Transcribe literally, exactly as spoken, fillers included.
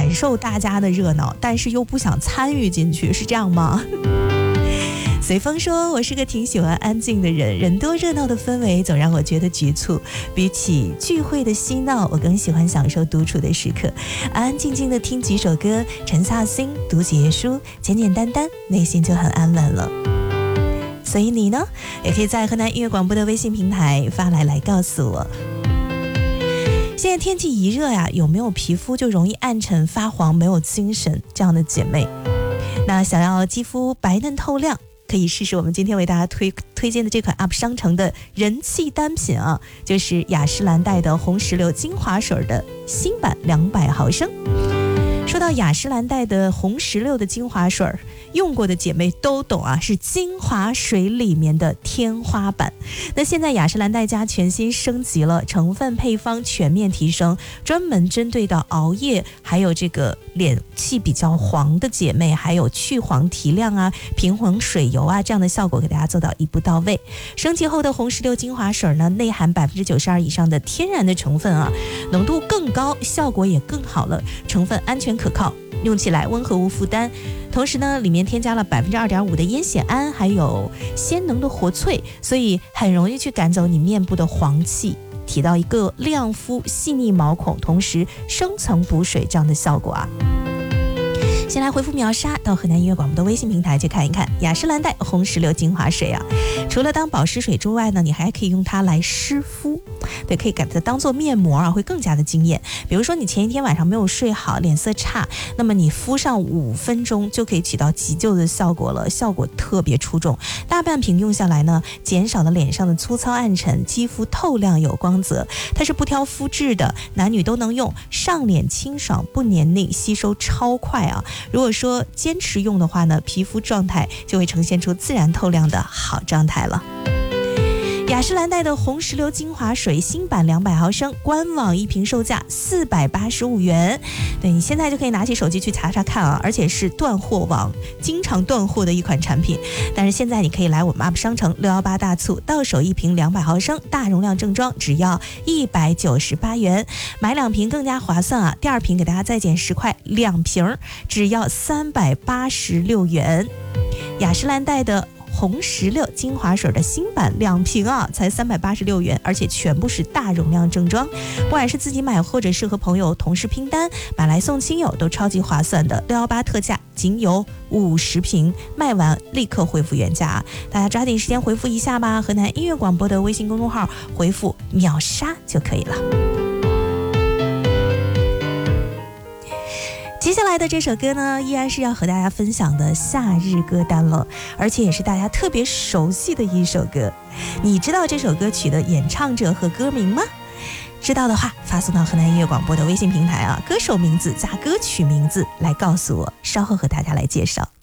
感受大家的热闹，但是又不想参与进去，是这样吗？随风说，我是个挺喜欢安静的人，人多热闹的氛围总让我觉得局促，比起聚会的嬉闹，我更喜欢享受独处的时刻，安安静静的听几首歌，沉下心读几页书，简简单单，内心就很安稳了。所以你呢，也可以在河南音乐广播的微信平台发来来告诉我。现在天气一热呀，有没有皮肤就容易暗沉发黄没有精神这样的姐妹？那想要肌肤白嫩透亮，可以试试我们今天为大家推推荐的这款 U P 商城的人气单品啊，就是雅诗兰黛的红石榴精华水的新版两百毫升。说到雅诗兰黛的红石榴的精华水，用过的姐妹都懂啊，是精华水里面的天花板。那现在雅诗兰黛家全新升级了，成分配方全面提升，专门针对到熬夜还有这个脸气比较黄的姐妹，还有去黄提亮啊、平衡水油啊这样的效果给大家做到一步到位。升级后的红石榴精华水呢，内含百分之九十二以上的天然的成分啊，浓度更高，效果也更好了，成分安全可靠，用起来温和无负担。同时呢，里面添加了百分之二点五的烟酰胺，还有鲜能的活萃，所以很容易去赶走你面部的黄气，提到一个亮肤、细腻毛孔，同时深层补水这样的效果啊。先来回复秒杀到河南音乐广播的微信平台去看一看雅诗兰黛红石榴精华水啊，除了当保湿水之外呢，你还可以用它来湿敷，对，可以给它当做面膜啊，会更加的惊艳。比如说你前一天晚上没有睡好，脸色差，那么你敷上五分钟就可以起到急救的效果了，效果特别出众。大半瓶用下来呢，减少了脸上的粗糙暗沉，肌肤透亮有光泽。它是不挑肤质的，男女都能用，上脸清爽不黏腻，吸收超快啊。如果说坚持用的话呢，皮肤状态就会呈现出自然透亮的好状态了。雅诗兰黛的红石榴精华水新版两百毫升，官网一瓶售价四百八十五元。对，你现在就可以拿起手机去查查看啊，而且是断货王，经常断货的一款产品。但是现在你可以来我们 U P 商城六一八大促，到手一瓶两百毫升大容量正装，只要一百九十八元，买两瓶更加划算啊！第二瓶给大家再减十块，两瓶只要三百八十六元。雅诗兰黛的红石榴精华水的新版两瓶啊，才三百八十六元，而且全部是大容量正装，不管是自己买或者是和朋友同事拼单，买来送亲友都超级划算的。六一八特价仅有五十瓶，卖完立刻恢复原价，大家抓紧时间回复一下吧。河南音乐广播的微信公众号回复秒杀就可以了。接下来的这首歌呢，依然是要和大家分享的夏日歌单了，而且也是大家特别熟悉的一首歌。你知道这首歌曲的演唱者和歌名吗？知道的话发送到河南音乐广播的微信平台啊，歌手名字加歌曲名字来告诉我，稍后和大家来介绍。